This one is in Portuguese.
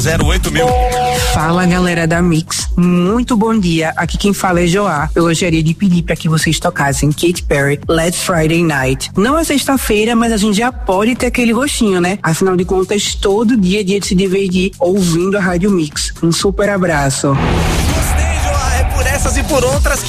08000. Fala, galera da Mix, muito bom dia, aqui quem fala é Joá. Eu gostaria de pedir para que vocês tocassem Katy Perry, Let's Friday Night. Não é sexta-feira, mas a gente já pode ter aquele gostinho, né? Afinal de contas, todo dia é dia de se divertir ouvindo a Rádio Mix. Um super abraço. Gostei, Joá, é por essas e por outras que